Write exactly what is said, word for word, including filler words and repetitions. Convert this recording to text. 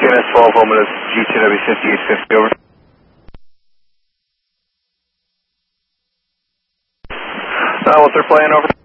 C N S twelve, Homeless, G two W fifty-eight fifty, over. Uh, what's their plan, over?